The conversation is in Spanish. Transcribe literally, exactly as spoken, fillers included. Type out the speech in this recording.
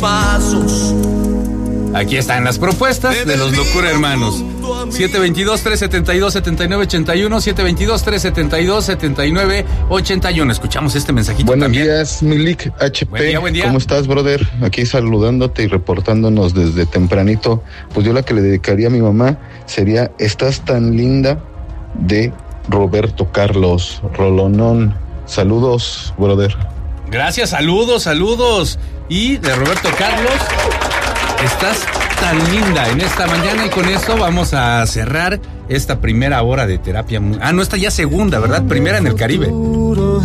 pasos. Aquí están las propuestas de los Locura Hermanos. siete veintidós, trescientos setenta y dos, setenta y nueve ochenta y uno, siete veintidós, trescientos setenta y dos, setenta y nueve ochenta y uno. Escuchamos este mensajito Buenos también. días, Milik H P. Buen día, buen día. ¿Cómo estás, brother? Aquí saludándote y reportándonos desde tempranito. Pues yo la que le dedicaría a mi mamá sería Estás tan linda, de Roberto Carlos Rolonón. Saludos, brother. Gracias, saludos, saludos. Y de Roberto Carlos, Estás tan linda en esta mañana, y con esto vamos a cerrar esta primera hora de terapia. Ah, no, esta ya segunda, ¿verdad? Primera en el Caribe.